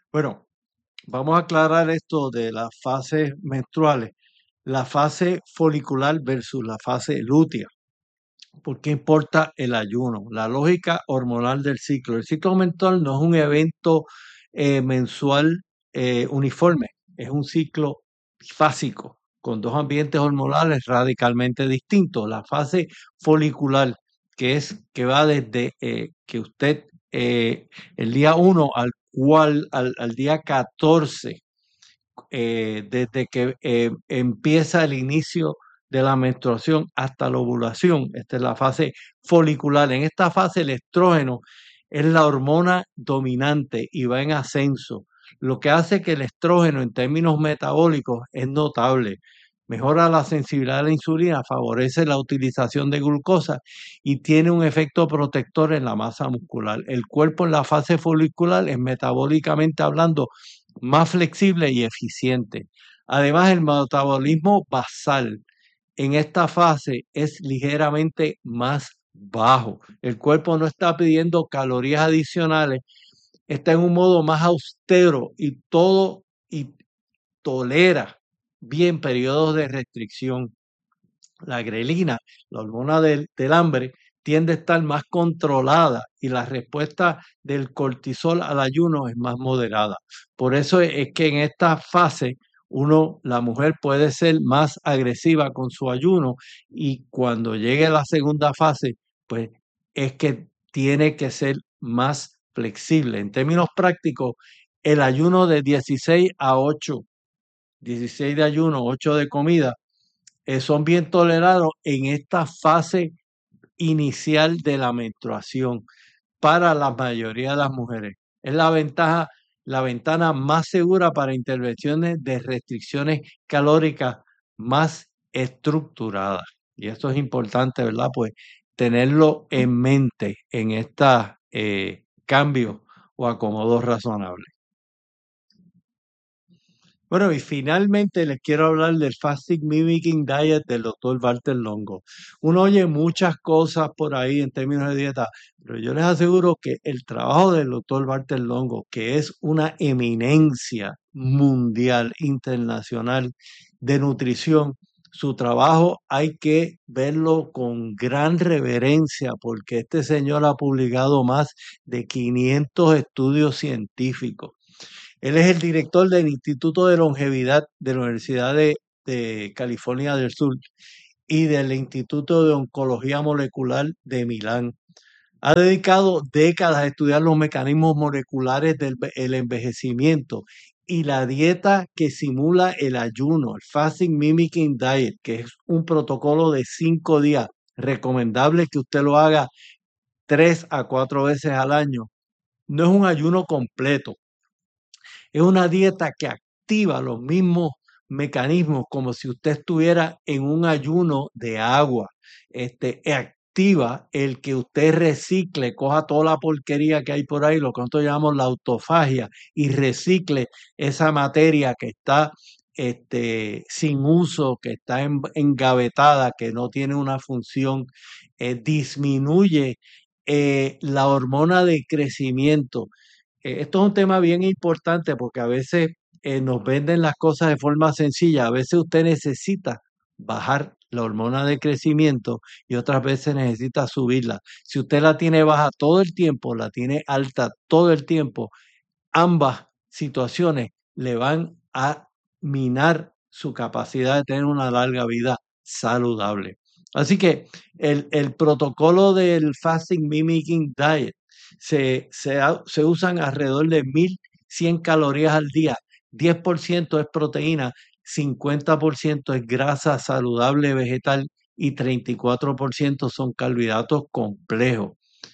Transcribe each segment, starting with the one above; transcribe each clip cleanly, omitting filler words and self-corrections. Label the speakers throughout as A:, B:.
A: Bueno, vamos a aclarar esto de las fases menstruales, la fase folicular versus la fase lútea. ¿Por qué importa el ayuno? La lógica hormonal del ciclo. El ciclo menstrual no es un evento mensual uniforme, es un ciclo fásico con dos ambientes hormonales radicalmente distintos. La fase folicular, que va desde que usted el día 1 al día 14 desde que empieza el inicio de la menstruación hasta la ovulación. Esta es la fase folicular. En esta fase el estrógeno es la hormona dominante y va en ascenso, lo que hace que el estrógeno en términos metabólicos es notable. Mejora la sensibilidad a la insulina, favorece la utilización de glucosa y tiene un efecto protector en la masa muscular. El cuerpo en la fase folicular es metabólicamente hablando más flexible y eficiente. Además, el metabolismo basal en esta fase es ligeramente más bajo. El cuerpo no está pidiendo calorías adicionales, está en un modo más austero y tolera bien periodos de restricción. La grelina, la hormona del hambre, tiende a estar más controlada y la respuesta del cortisol al ayuno es más moderada. Por eso es que en esta fase la mujer puede ser más agresiva con su ayuno y cuando llegue la segunda fase, pues es que tiene que ser más flexible. En términos prácticos, el ayuno de 16 a 8, 16 de ayuno, 8 de comida, son bien tolerados en esta fase inicial de la menstruación para la mayoría de las mujeres. Es la ventana más segura para intervenciones de restricciones calóricas más estructuradas. Y esto es importante, ¿verdad? Pues tenerlo en mente en estos cambios o acomodos razonables. Bueno, y finalmente les quiero hablar del Fasting Mimicking Diet del doctor Walter Longo. Uno oye muchas cosas por ahí en términos de dieta, pero yo les aseguro que el trabajo del doctor Walter Longo, que es una eminencia mundial, internacional de nutrición, su trabajo hay que verlo con gran reverencia porque este señor ha publicado más de 500 estudios científicos. Él es el director del Instituto de Longevidad de la Universidad de California del Sur y del Instituto de Oncología Molecular de Milán. Ha dedicado décadas a estudiar los mecanismos moleculares del envejecimiento y la dieta que simula el ayuno, el Fasting Mimicking Diet, que es un protocolo de 5 días. Recomendable que usted lo haga 3 a 4 veces al año. No es un ayuno completo, es una dieta que activa los mismos mecanismos como si usted estuviera en un ayuno de agua. Activa el que usted recicle, coja toda la porquería que hay por ahí, lo que nosotros llamamos la autofagia, y recicle esa materia que está sin uso, que está engavetada, que no tiene una función, disminuye la hormona de crecimiento. Esto es un tema bien importante porque a veces nos venden las cosas de forma sencilla. A veces usted necesita bajar la hormona de crecimiento y otras veces necesita subirla. Si usted la tiene baja todo el tiempo, la tiene alta todo el tiempo, ambas situaciones le van a minar su capacidad de tener una larga vida saludable. Así que el protocolo del Fasting Mimicking Diet se usan alrededor de 1.100 calorías al día. 10% es proteína, 50% es grasa saludable vegetal y 34% son carbohidratos complejos.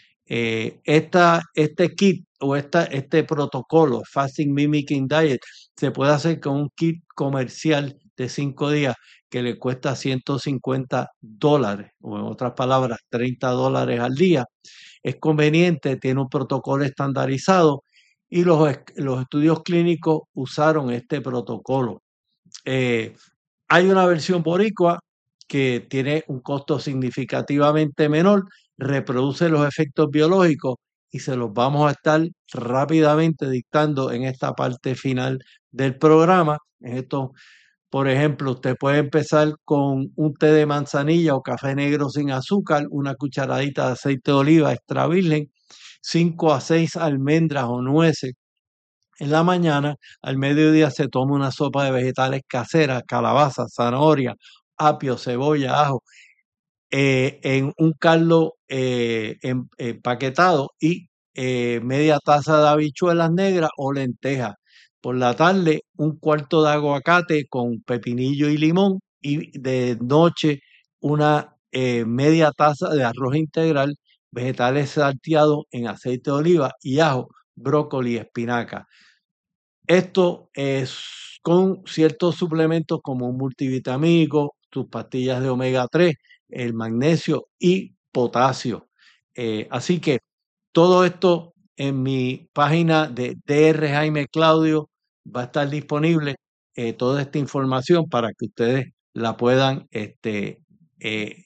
A: Este kit o este protocolo, Fasting Mimicking Diet, se puede hacer con un kit comercial de 5 días que le cuesta $150, o en otras palabras, $30 al día. Es conveniente, tiene un protocolo estandarizado y los estudios clínicos usaron este protocolo. Eh, Hay una versión boricua que tiene un costo significativamente menor, reproduce los efectos biológicos y se los vamos a estar rápidamente dictando en esta parte final del programa. En esto, por ejemplo, usted puede empezar con un té de manzanilla o café negro sin azúcar, una cucharadita de aceite de oliva extra virgen, 5 a 6 almendras o nueces en la mañana. Al mediodía se toma una sopa de vegetales caseras, calabaza, zanahoria, apio, cebolla, ajo, en un caldo empaquetado y media taza de habichuelas negras o lentejas. Por la tarde, un cuarto de aguacate con pepinillo y limón, y de noche una media taza de arroz integral, vegetales salteados en aceite de oliva y ajo, brócoli y espinaca. Esto es con ciertos suplementos como un multivitamínico, tus pastillas de omega 3, el magnesio y potasio. Así que todo esto en mi página de DR Jaime Claudio va a estar disponible, toda esta información para que ustedes la puedan eh,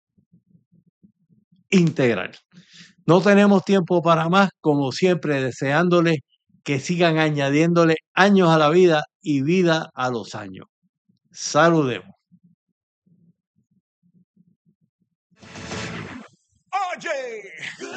A: integrar. No tenemos tiempo para más, como siempre, deseándoles que sigan añadiéndole años a la vida y vida a los años. Saludemos.
B: Oye.